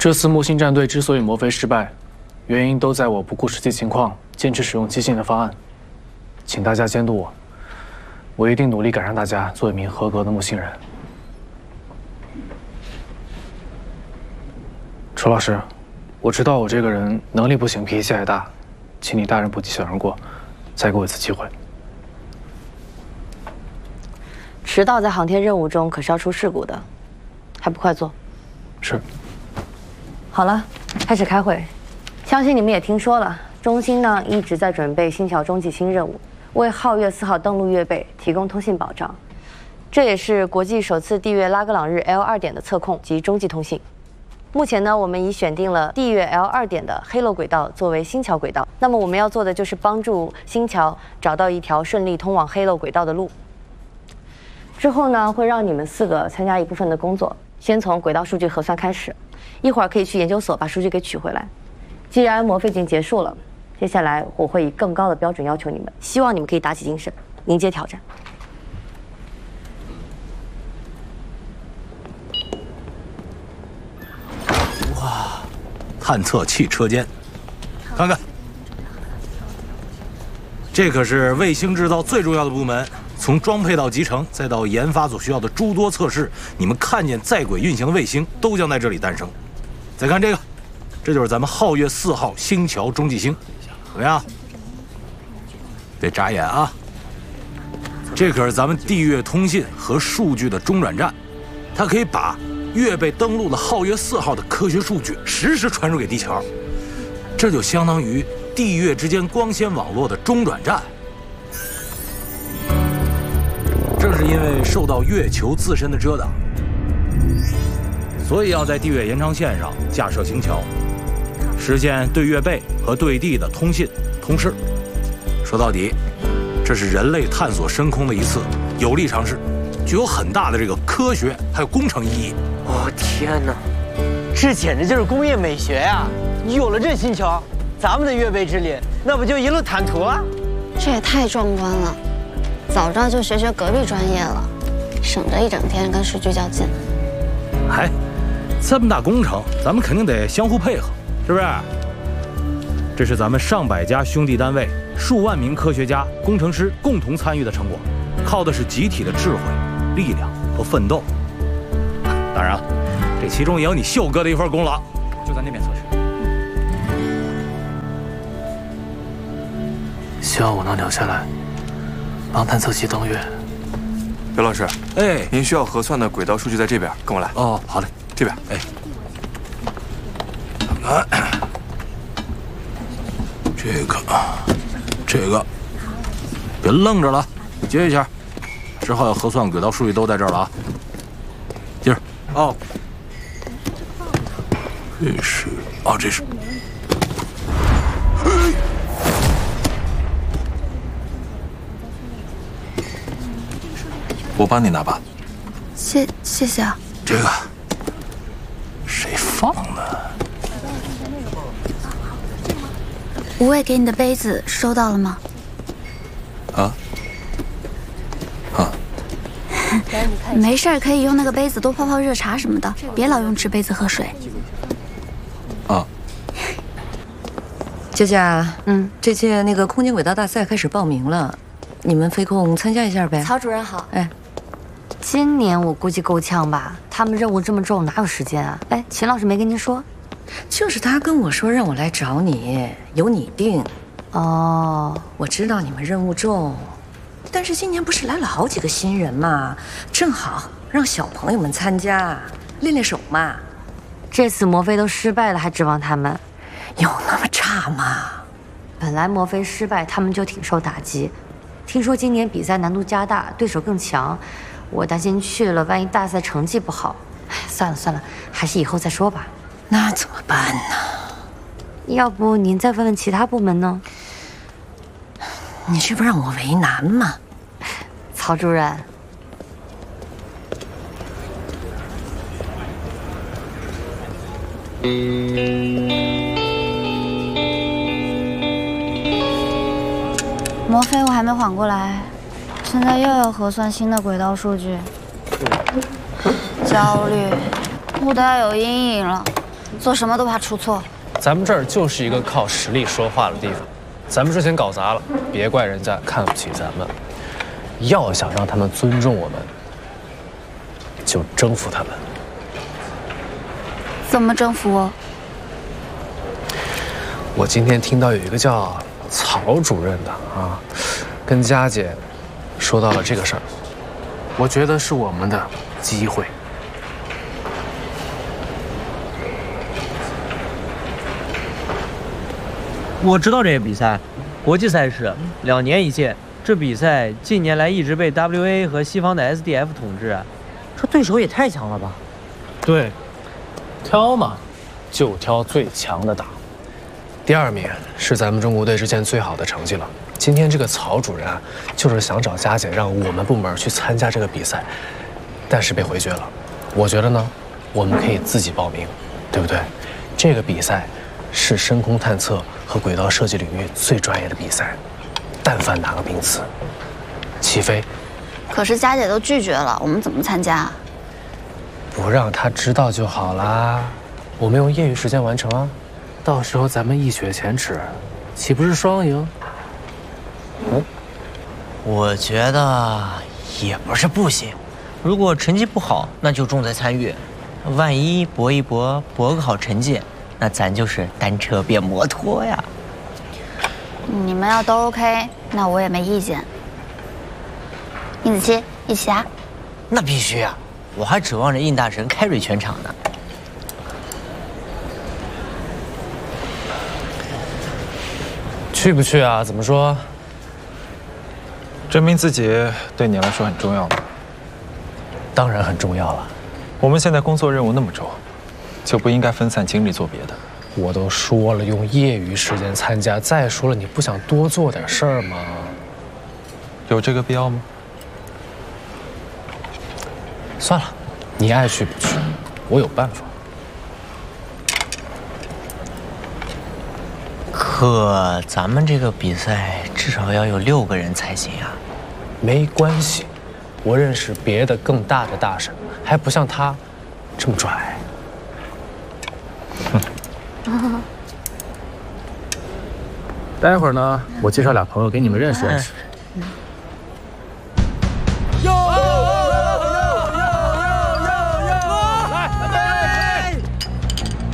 这次木星战队之所以磨飞失败，原因都在我不顾实际情况，坚持使用激进的方案。请大家监督我，我一定努力改善大家做一名合格的木星人。楚老师，我知道我这个人能力不行，脾气还大，请你大人不计小人过，再给我一次机会。 迟到在航天任务中可是要出事故的，还不快坐？ 是。 好了，开始开会。相信你们也听说了，中心呢一直在准备星桥中继星任务，为皓月4号登陆月背提供通信保障。这也是国际首次地月拉格朗日 L2 点的测控及中继通信。目前呢，我们已选定了地月 L2 点的黑漏轨道作为星桥轨道。那么我们要做的就是帮助星桥找到一条顺利通往黑漏轨道的路。之后呢，会让你们4个参加一部分的工作，先从轨道数据核算开始，一会儿可以去研究所把数据给取回来。既然磨飞已经结束了，接下来我会以更高的标准要求你们，希望你们可以打起精神，迎接挑战。 哇，探测器车间，看看，这可是卫星制造最重要的部门。从装配到集成，再到研发所需要的诸多测试，你们看见在轨运行的卫星都将在这里诞生。再看这个，这就是咱们皓月4号星桥中继星，怎么样？别眨眼啊！这可是咱们地月通信和数据的中转站，它可以把月背登陆的皓月4号的科学数据实时传输给地球，这就相当于地月之间光纤网络的中转站。正是因为受到月球自身的遮挡，所以要在地月延长线上架设星桥，实现对月背和对地的通信通视。说到底，这是人类探索深空的一次有力尝试，具有很大的这个科学还有工程意义。 哦天哪，这简直就是工业美学呀！有了这星桥，咱们的月背之旅那不就一路坦途了？ 这也太壮观了！早知道就学隔壁专业了，省着一整天跟数据较劲。 嗨，这么大工程，咱们肯定得相互配合，是不是？这是咱们上百家兄弟单位、数万名科学家、工程师共同参与的成果，靠的是集体的智慧、力量和奋斗。当然了，这其中也有你秀哥的一份功劳。就在那边测试。 希望我能留下来，帮探测器登月。 刘老师， 哎， 您需要核算的轨道数据在这边，跟我来。 哦，好嘞， 这边。 哎，看看，这个，别愣着了，接一下。之后要核算轨道数据都在这儿了啊。接着。哦。这是。 我帮你拿吧。 谢谢啊。 这个谁放的？ 吴畏给你的杯子收到了吗？ 啊？ 没事儿，可以用那个杯子多泡泡热茶什么的，别老用纸杯子喝水。 啊。 佳佳，这届那个空间轨道大赛开始报名了，你们飞控参加一下呗。 曹主任好。 哎。 今年我估计够呛吧，他们任务这么重，哪有时间啊？哎，秦老师没跟您说？ 就是他跟我说让我来找你，由你定。 哦， 我知道你们任务重，但是今年不是来了好几个新人嘛，正好让小朋友们参加，练练手嘛。 这次磨飞都失败了，还指望他们？ 有那么差吗？ 本来磨飞失败，他们就挺受打击。听说今年比赛难度加大，对手更强。我担心去了，万一大赛成绩不好，哎，算了，还是以后再说吧。 那怎么办呢？ 要不您再问问其他部门呢？ 你这不让我为难吗？ 曹主任， 魔飞我还没缓过来，现在又要核算新的轨道数据，焦虑，我都要有阴影了。 做什么都怕出错。 咱们这儿就是一个靠实力说话的地方，咱们之前搞砸了，别怪人家看不起咱们。要想让他们尊重我们，就征服他们。 怎么征服我？ 我今天听到有一个叫曹主任的啊，跟佳姐说到了这个事儿，我觉得是我们的机会。 我知道这个比赛，国际赛事，2年一届。这比赛近年来一直被 WA 和西方的 SDF 统治， 这对手也太强了吧？ 对，挑嘛，就挑最强的打。第2名是咱们中国队之前最好的成绩了。今天这个曹主任啊，就是想找佳姐让我们部门去参加这个比赛，但是被回绝了。我觉得呢，我们可以自己报名，对不对？这个比赛是深空探测和轨道设计领域最专业的比赛，但凡拿个名次，起飞。 可是佳姐都拒绝了，我们怎么参加？ 不让她知道就好啦。我们用业余时间完成啊，到时候咱们一雪前耻，岂不是双赢？ 我觉得也不是不行。如果成绩不好，那就重在参与。万一搏一搏，搏个好成绩，那咱就是单车变摩托呀。 你们要都 OK， 那我也没意见。殷子期，一起啊！ 那必须啊！我还指望着应大神carry全场呢。 去不去啊？怎么说？ 证明自己对你来说很重要吗？ 当然很重要了。 我们现在工作任务那么重，就不应该分散精力做别的。 我都说了，用业余时间参加。再说了，你不想多做点事儿吗？ 有这个必要吗？ 算了，你爱去不去，我有办法。 可咱们这个比赛至少要有6个人才行啊。 没关系，我认识别的更大的大神，还不像他这么拽。待会儿呢，我介绍俩朋友给你们认识认识。